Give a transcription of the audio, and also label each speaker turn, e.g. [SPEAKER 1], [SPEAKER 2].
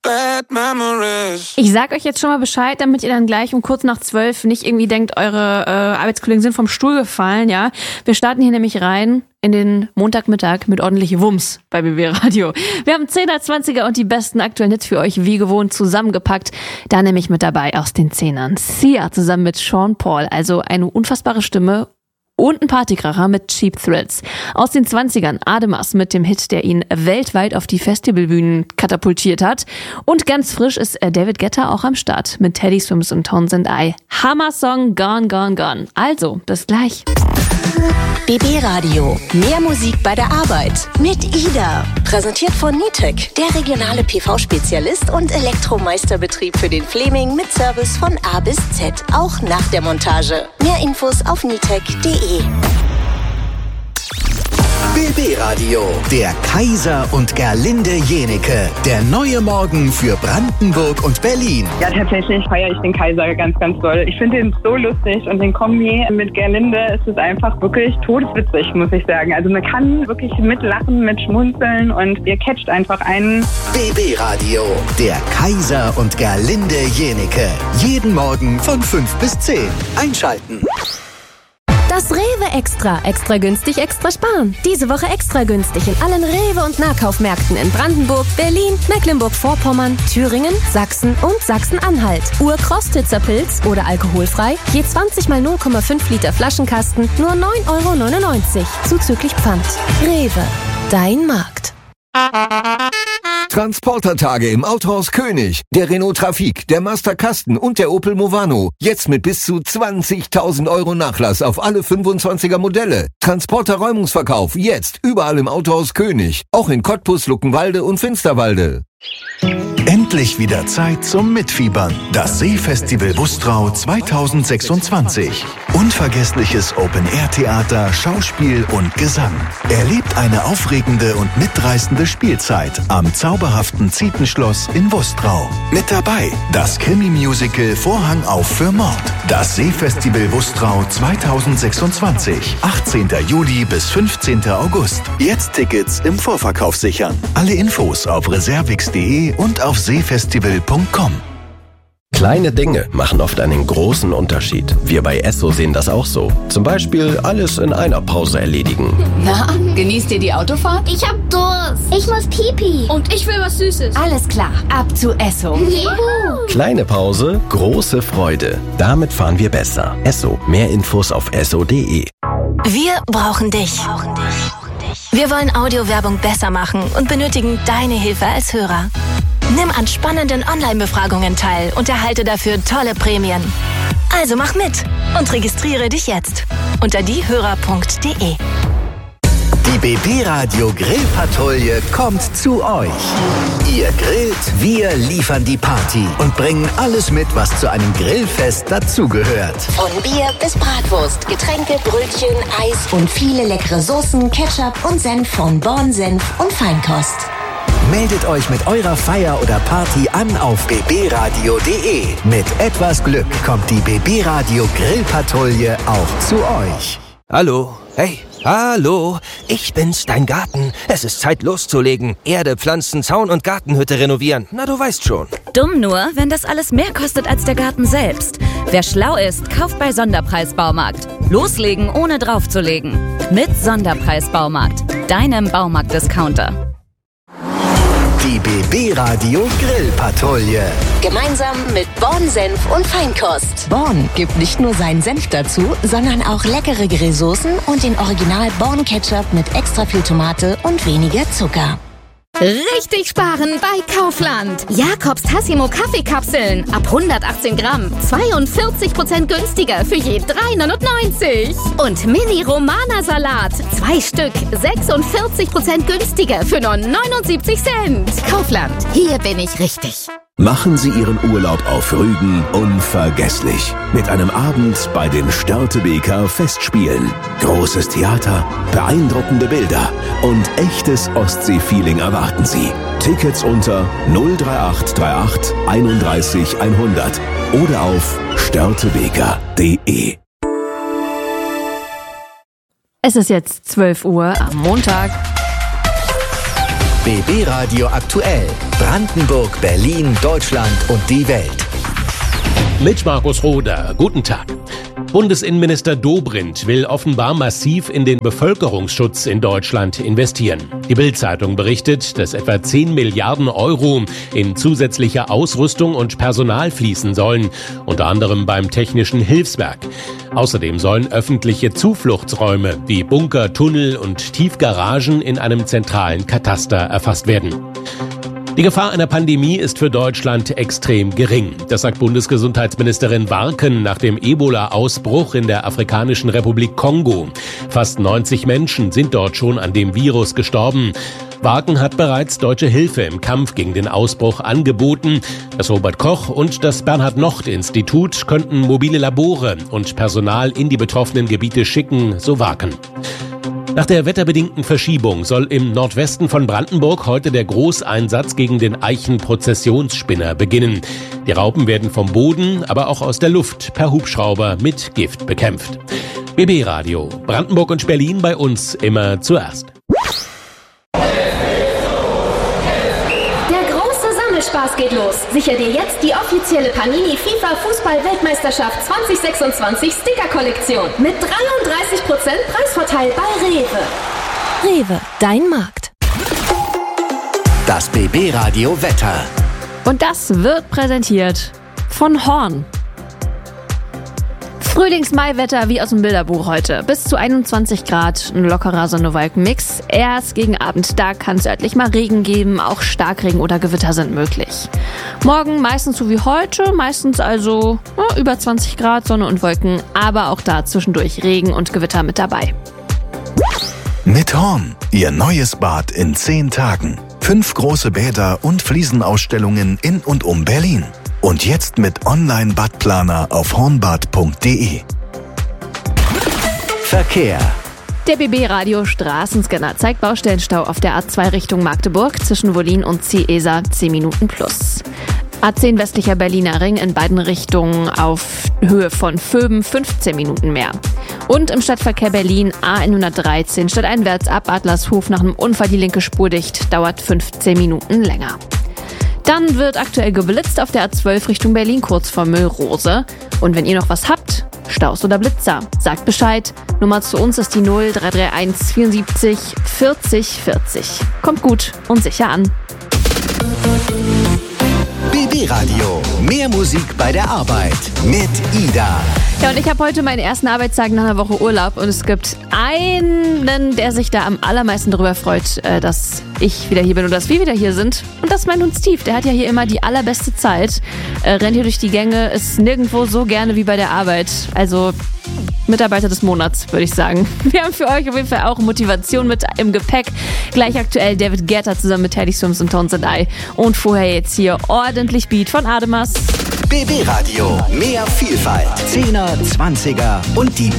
[SPEAKER 1] bad memories.
[SPEAKER 2] Ich sag euch jetzt schon mal Bescheid, damit ihr dann gleich um kurz nach 12 nicht irgendwie denkt, eure Arbeitskollegen sind vom Stuhl gefallen, ja. Wir starten hier nämlich rein in den Montagmittag mit ordentlich Wumms bei BB Radio. Wir haben 10er, 20er und die besten aktuellen Hits für euch wie gewohnt zusammengepackt. Da nämlich mit dabei aus den 10ern Sia zusammen mit Sean Paul, also eine unfassbare Stimme und ein Partykracher mit Cheap Thrills. Aus den 20ern Ademas mit dem Hit, der ihn weltweit auf die Festivalbühnen katapultiert hat. Und ganz frisch ist David Guetta auch am Start mit Teddy Swims und Townsend I. Hammer-Song Gone, Gone, Gone. Also, bis gleich.
[SPEAKER 3] BB Radio. Mehr Musik bei der Arbeit. Mit Ida. Präsentiert von Nitec, der regionale PV-Spezialist und Elektromeisterbetrieb für den Fleming mit Service von A bis Z. Auch nach der Montage. Mehr Infos auf nitec.de.
[SPEAKER 4] BB Radio, der Kaiser und Gerlinde Jenike. Der neue Morgen für Brandenburg und Berlin.
[SPEAKER 5] Ja, tatsächlich feiere ich den Kaiser ganz, ganz doll. Ich finde ihn so lustig und den Kombi mit Gerlinde ist es einfach wirklich todeswitzig, muss ich sagen. Also man kann wirklich mitlachen, mitschmunzeln und ihr catcht einfach einen.
[SPEAKER 4] BB Radio, der Kaiser und Gerlinde Jenike. Jeden Morgen von 5 bis 10. Einschalten.
[SPEAKER 6] Das Rewe Extra. Extra günstig, extra sparen. Diese Woche extra günstig in allen Rewe- und Nahkaufmärkten in Brandenburg, Berlin, Mecklenburg-Vorpommern, Thüringen, Sachsen und Sachsen-Anhalt. Urkrostitzer Pilz oder alkoholfrei, je 20 mal 0,5 Liter Flaschenkasten, nur 9,99 €. Zuzüglich Pfand. Rewe. Dein Markt.
[SPEAKER 7] Transportertage im Autohaus König. Der Renault Trafic, der Master Kasten und der Opel Movano. Jetzt mit bis zu 20.000 € Nachlass auf alle 25er Modelle. Transporter-Räumungsverkauf jetzt überall im Autohaus König. Auch in Cottbus, Luckenwalde und Finsterwalde.
[SPEAKER 8] Endlich wieder Zeit zum Mitfiebern. Das Seefestival Bustrau 2026. Unvergessliches Open-Air-Theater, Schauspiel und Gesang. Erlebt eine aufregende und mitreißende Spielzeit am zauberhaften Zietenschloss in Bustrau. Mit dabei das Krimi-Musical Vorhang auf für Mord. Das Seefestival Bustrau 2026. 18. Juli bis 15. August. Jetzt Tickets im Vorverkauf sichern. Alle Infos auf reservix.de und auf seefestival.com.
[SPEAKER 9] Kleine Dinge machen oft einen großen Unterschied. Wir bei Esso sehen das auch so. Zum Beispiel alles in einer Pause erledigen.
[SPEAKER 10] Na, genießt ihr die Autofahrt?
[SPEAKER 11] Ich hab Durst. Ich muss Pipi.
[SPEAKER 10] Und ich will was Süßes.
[SPEAKER 11] Alles klar, ab zu Esso.
[SPEAKER 10] Juhu.
[SPEAKER 9] Kleine Pause, große Freude. Damit fahren wir besser. Esso. Mehr Infos auf esso.de.
[SPEAKER 3] Wir brauchen dich. Wir wollen Audiowerbung besser machen und benötigen deine Hilfe als Hörer. Nimm an spannenden Online-Befragungen teil und erhalte dafür tolle Prämien. Also mach mit und registriere dich jetzt unter diehörer.de.
[SPEAKER 4] Die BB Radio Grillpatrouille kommt zu euch. Ihr grillt, wir liefern die Party und bringen alles mit, was zu einem Grillfest dazugehört.
[SPEAKER 3] Von Bier bis Bratwurst, Getränke, Brötchen, Eis und viele leckere Soßen, Ketchup und Senf von Born Senf und Feinkost.
[SPEAKER 4] Meldet euch mit eurer Feier oder Party an auf bbradio.de. Mit etwas Glück kommt die BB Radio Grillpatrouille auch zu euch.
[SPEAKER 12] Hallo, hey, hallo, ich bin's, dein Garten. Es ist Zeit loszulegen. Erde, Pflanzen, Zaun und Gartenhütte renovieren. Na, du weißt schon.
[SPEAKER 13] Dumm nur, wenn das alles mehr kostet als der Garten selbst. Wer schlau ist, kauft bei Sonderpreis-Baumarkt. Loslegen, ohne draufzulegen. Mit Sonderpreis-Baumarkt, deinem Baumarkt-Discounter.
[SPEAKER 4] Die BB Radio Grillpatrouille.
[SPEAKER 3] Gemeinsam mit Born Senf und Feinkost. Born gibt nicht nur seinen Senf dazu, sondern auch leckere Grillsoßen und den Original Born Ketchup mit extra viel Tomate und weniger Zucker.
[SPEAKER 10] Richtig sparen bei Kaufland. Jakobs Tassimo Kaffeekapseln ab 118 Gramm. 42% günstiger für je 3,99 €. Und Mini Romana Salat. 2 Stück. 46% günstiger für nur 79 Cent. Kaufland. Hier bin ich richtig.
[SPEAKER 8] Machen Sie Ihren Urlaub auf Rügen unvergesslich. Mit einem Abend bei den Störtebeker Festspielen. Großes Theater, beeindruckende Bilder und echtes Ostsee-Feeling erwarten Sie. Tickets unter 03838 31 100 oder auf störtebeker.de.
[SPEAKER 2] Es ist jetzt 12 Uhr am Montag.
[SPEAKER 4] BB Radio aktuell. Brandenburg, Berlin, Deutschland und die Welt.
[SPEAKER 14] Mit Markus Roder. Guten Tag. Bundesinnenminister Dobrindt will offenbar massiv in den Bevölkerungsschutz in Deutschland investieren. Die Bild-Zeitung berichtet, dass etwa 10 Milliarden Euro in zusätzliche Ausrüstung und Personal fließen sollen, unter anderem beim Technischen Hilfswerk. Außerdem sollen öffentliche Zufluchtsräume wie Bunker, Tunnel und Tiefgaragen in einem zentralen Kataster erfasst werden. Die Gefahr einer Pandemie ist für Deutschland extrem gering. Das sagt Bundesgesundheitsministerin Warken nach dem Ebola-Ausbruch in der Afrikanischen Republik Kongo. Fast 90 Menschen sind dort schon an dem Virus gestorben. Warken hat bereits deutsche Hilfe im Kampf gegen den Ausbruch angeboten. Das Robert-Koch- und das Bernhard-Nocht-Institut könnten mobile Labore und Personal in die betroffenen Gebiete schicken, so Warken. Nach der wetterbedingten Verschiebung soll im Nordwesten von Brandenburg heute der Großeinsatz gegen den Eichenprozessionsspinner beginnen. Die Raupen werden vom Boden, aber auch aus der Luft per Hubschrauber mit Gift bekämpft. BB Radio, Brandenburg und Berlin bei uns immer zuerst.
[SPEAKER 6] Spaß geht los. Sicher dir jetzt die offizielle Panini FIFA Fußball-Weltmeisterschaft 2026 Sticker-Kollektion mit 33% Preisvorteil bei Rewe.
[SPEAKER 3] Rewe, dein Markt.
[SPEAKER 4] Das BB Radio Wetter.
[SPEAKER 2] Und das wird präsentiert von Horn. Frühlings-Mai-Wetter wie aus dem Bilderbuch heute. Bis zu 21 Grad, ein lockerer Sonne-Wolken-Mix. Erst gegen Abend, da kann es örtlich mal Regen geben, auch Starkregen oder Gewitter sind möglich. Morgen meistens so wie heute, meistens also über 20 Grad, Sonne und Wolken, aber auch da zwischendurch Regen und Gewitter mit dabei.
[SPEAKER 8] Mit Horn, Ihr neues Bad in 10 Tagen. 5 große Bäder und Fliesenausstellungen in und um Berlin. Und jetzt mit Online-Badplaner auf hornbad.de.
[SPEAKER 4] Verkehr.
[SPEAKER 2] Der BB-Radio Straßenscanner zeigt Baustellenstau auf der A2 Richtung Magdeburg zwischen Wollin und Ciesa 10 Minuten plus. A10 westlicher Berliner Ring in beiden Richtungen auf Höhe von Vöben 15 Minuten mehr. Und im Stadtverkehr Berlin A113 stadteinwärts ab Adlershof nach einem Unfall die linke Spur dicht, dauert 15 Minuten länger. Dann wird aktuell geblitzt auf der A12 Richtung Berlin kurz vor Müllrose. Und wenn ihr noch was habt, Staus oder Blitzer, sagt Bescheid. Nummer zu uns ist die 0331 74 40 40. Kommt gut und sicher an.
[SPEAKER 4] BB Radio, mehr Musik bei der Arbeit mit Ida.
[SPEAKER 2] Ja, und ich habe heute meinen ersten Arbeitstag nach einer Woche Urlaub und es gibt einen, der sich da am allermeisten darüber freut, dass ich wieder hier bin und dass wir wieder hier sind. Und das ist mein Hund Steve, der hat ja hier immer die allerbeste Zeit, rennt hier durch die Gänge, ist nirgendwo so gerne wie bei der Arbeit. Also Mitarbeiter des Monats, würde ich sagen. Wir haben für euch auf jeden Fall auch Motivation mit im Gepäck. Gleich aktuell David Guetta zusammen mit Teddy Swims und Tones and I. Und vorher jetzt hier ordentlich Beat von Ademas.
[SPEAKER 4] BB Radio, mehr Vielfalt. 10er, 20er und die